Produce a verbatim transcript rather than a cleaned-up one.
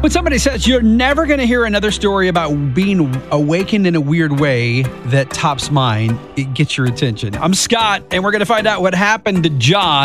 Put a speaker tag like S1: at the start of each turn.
S1: When somebody says you're never going to hear another story about being awakened in a weird way that tops mine, it gets your attention. I'm Scott, and we're going to find out what happened to John.